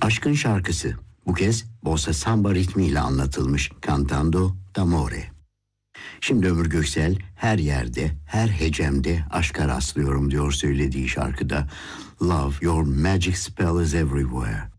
Aşkın şarkısı bu kez bossa samba ritmiyle anlatılmış Cantando d'amore. Şimdi Ömür Göksel her yerde, her hecemde aşka rastlıyorum diyor söylediği şarkıda. Love, your magic spell is everywhere.